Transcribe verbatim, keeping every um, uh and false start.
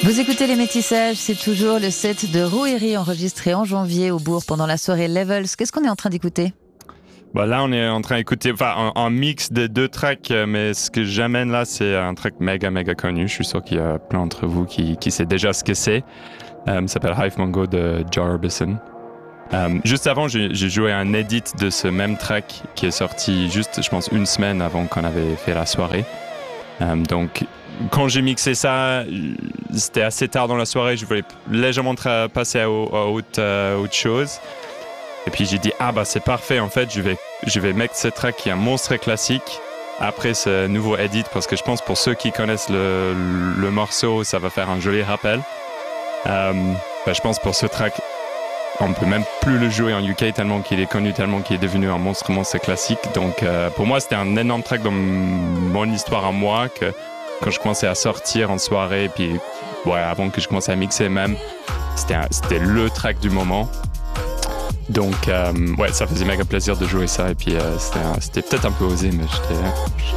Vous écoutez Les Métissages, c'est toujours le set de Rouhéry enregistré en janvier au Bourg pendant la soirée Levels. Qu'est-ce qu'on est en train d'écouter ? Bah là, on est en train d'écouter enfin, un, un mix de deux tracks, mais ce que j'amène là, c'est un track méga, méga connu. Je suis sûr qu'il y a plein d'entre vous qui, qui sait déjà ce que c'est. Euh, ça s'appelle Hive Mongo de Jarbison. Euh, juste avant, j'ai, j'ai joué un edit de ce même track qui est sorti juste, je pense, une semaine avant qu'on avait fait la soirée. Euh, donc, quand j'ai mixé ça, c'était assez tard dans la soirée. Je voulais légèrement tra- passer à, à autre, à autre chose. Et puis j'ai dit, ah bah c'est parfait, en fait, je vais, je vais mettre ce track qui est un monstre classique après ce nouveau edit, parce que je pense pour ceux qui connaissent le, le morceau, ça va faire un joli rappel. Euh, bah, je pense pour ce track, on peut même plus le jouer en U K tellement qu'il est connu, tellement qu'il est devenu un monstre, monstre classique. Donc euh, pour moi, c'était un énorme track dans mon histoire à moi, que quand je commençais à sortir en soirée, et puis ouais, avant que je commence à mixer même, c'était, un, c'était le track du moment. Donc, euh, ouais, ça faisait méga plaisir de jouer ça. Et puis, euh, c'était, c'était peut-être un peu osé, mais j'étais,